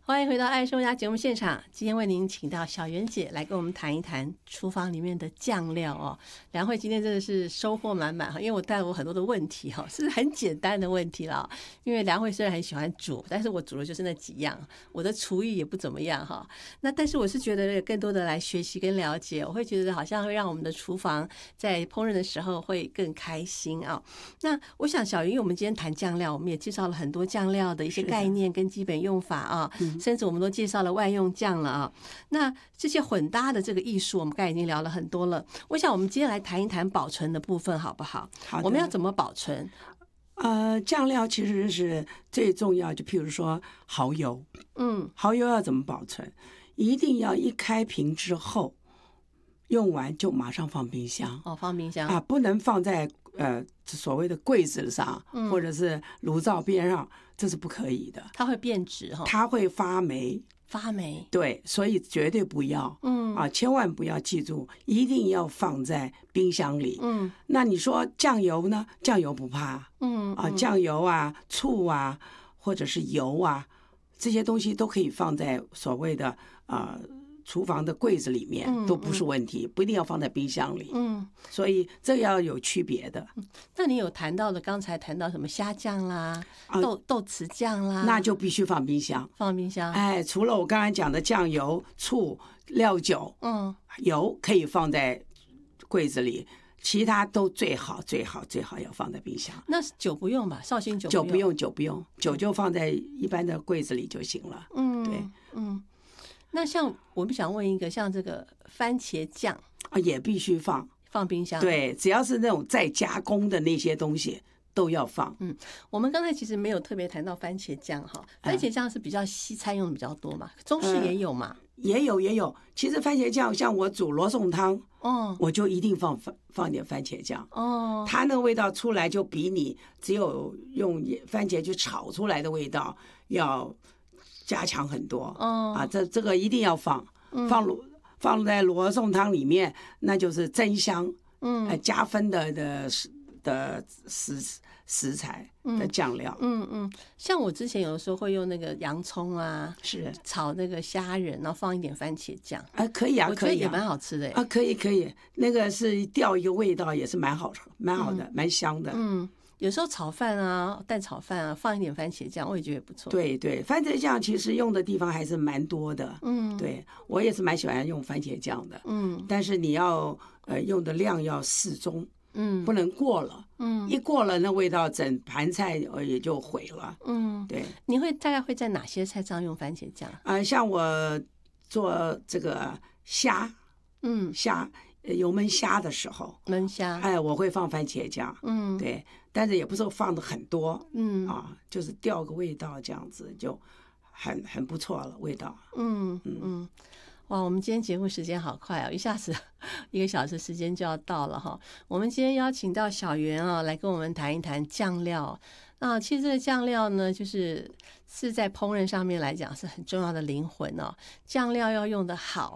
欢迎回到爱生活家节目现场，今天为您请到小袁姐来跟我们谈一谈厨房里面的酱料哦。梁慧今天真的是收获满满哈，因为我带了我很多的问题哈，是很简单的问题啦。因为梁慧虽然很喜欢煮，但是我煮的就是那几样，我的厨艺也不怎么样哈。那但是我是觉得更多的来学习跟了解，我会觉得好像会让我们的厨房在烹饪的时候会更开心啊。那我想小袁，因为我们今天谈酱料，我们也介绍了很多酱料的一些概念跟基本用法啊。甚至我们都介绍了万用酱了啊。那这些混搭的这个艺术，我们刚才已经聊了很多了。我想我们今天来谈一谈保存的部分，好不好？ 好的。 我们要怎么保存？ 酱料其实是最重要，就譬如说蚝油，蚝油要怎么保存？一定要一开瓶之后，用完就马上放冰箱。 放冰箱啊，不能放在所谓的柜子上，或者是炉灶边上，这是不可以的。 它会变质哈， 它会发霉。 发霉， 对，所以绝对不要，千万不要，记住，一定要放在冰箱里。那你说酱油呢？酱油不怕，酱油啊、醋啊，或者是油啊，这些东西都可以放在所谓的厨房的柜子里面，都不是问题，不一定要放在冰箱里。所以这要有区别的。 那你有谈到的，刚才谈到什么虾酱啦、豆豉酱啦， 那就必须放冰箱。 放冰箱。 哎，除了我刚才讲的酱油、醋、料酒，油可以放在柜子里，其他都最好要放在冰箱。 那酒不用吧？绍兴酒不用，酒就放在一般的柜子里就行了。对， 那像我们想问一个，像这个番茄酱也必须放冰箱。 对，只要是那种再加工的那些东西都要放。 我们刚才其实没有特别谈到番茄酱哈，番茄酱是比较西餐用的比较多嘛，中式也有嘛。 也有。其实番茄酱，像我煮罗宋汤，我就一定放点番茄酱。它那个味道出来就比你只有用番茄去炒出来的味道要加强很多。这个一定要放在罗宋汤里面，那就是增香，加分的食材的酱料。 像我之前有的时候会用那个洋葱啊， 是炒那个虾仁，然后放一点番茄酱。 可以啊， 我觉得也蛮好吃的。 可以，那个是调一个味道，也是蛮好的，蛮香的。 有时候炒饭啊、蛋炒饭啊，放一点番茄酱，我也觉得也不错。 对，番茄酱其实用的地方还是蛮多的。对，我也是蛮喜欢用番茄酱的。但是你要用的量要适中。不能过了。一过了，那味道整盘菜也就毁了。对。 你大概会在哪些菜上用番茄酱？ 像我做这个虾，油焖虾的时候， 焖虾， 我会放番茄酱。对，但是也不是放的很多。就是调个味道，这样子就很不错了，味道。 哇，我们今天节目时间好快啊，一下子1个小时时间就要到了哈。我们今天邀请到小袁来跟我们谈一谈酱料。其实这个酱料呢，是在烹饪上面来讲是很重要的灵魂哦。酱料要用得好